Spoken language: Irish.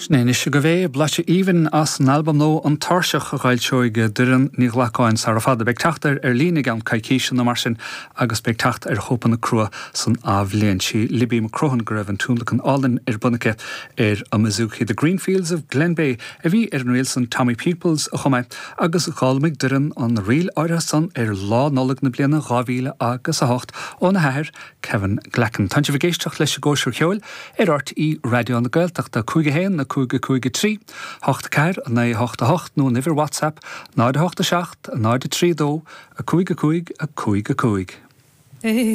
Snéis go bhéh blaise íhan as an albumm nó an tarseach a ghailseoige duran ní ghlaáin sa fada beag teachtar línig an caiiciisian na mar sin agus beag techt chopan na crua san ábhléon si libí mo crohan go raibh an túnla an álan bunacha a Mizuki the Greenfields of Glen Bay a bhí an réil san Tommy Peoples a chumaid agus a chálamig duran an réil áire san lá nolag na bliana gáhíle agus a hocht ó na heir Kevin Glecan. Tá si bhgéisteach leis góisiúr cheoil ort í radio an na Gaeltacht a cúige héin na cúige trí, hocht ceir a na hocht a hocht nó niver WhatsApp, náid a hocht a seacht, náid a trí dó, a cúige cúig.